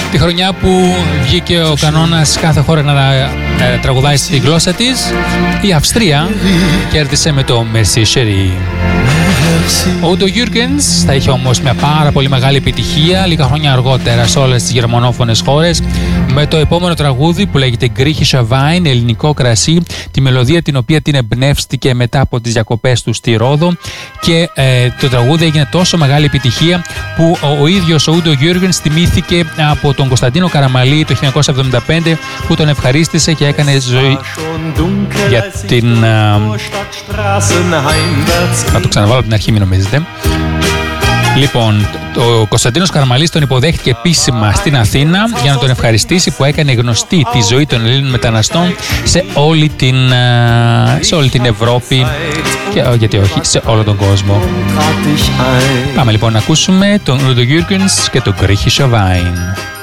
Τη χρονιά που βγήκε ο κανόνας κάθε χώρα να τραγουδάει στη γλώσσα της, η Αυστρία κέρδισε με το Merci Chérie. Ο Udo Jürgens θα είχε όμως μια πάρα πολύ μεγάλη επιτυχία λίγα χρόνια αργότερα σε όλες τις γερμανόφωνες χώρες με το επόμενο τραγούδι που λέγεται Griechischer Wein, ελληνικό κρασί, τη μελωδία την οποία την εμπνεύστηκε μετά από τις διακοπές του στη Ρόδο, και το τραγούδι έγινε τόσο μεγάλη επιτυχία που ο ίδιος ο Udo Jürgens τιμήθηκε από τον Κωνσταντίνο Καραμαλή το 1975 που τον ευχαρίστησε και έκανε ζωή για την... Θα το ξαναβάλω από την αρχή, μην νομίζετε. Λοιπόν, ο Κωνσταντίνος Καραμαλής τον υποδέχτηκε επίσημα στην Αθήνα για να τον ευχαριστήσει που έκανε γνωστή τη ζωή των Ελλήνων μεταναστών σε όλη την Ευρώπη και γιατί όχι, σε όλο τον κόσμο. Πάμε λοιπόν να ακούσουμε τον Udo Jürgens και το Griechischer Wein.